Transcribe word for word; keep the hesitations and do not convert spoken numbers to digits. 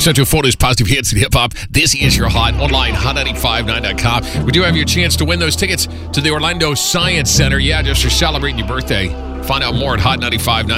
Central Florida's positive hits and hip-hop. This is your hot online, hot nine five nine dot com. We do have your chance to win those tickets to the Orlando Science Center. Yeah, just for celebrating your birthday. Find out more at hot nine five nine.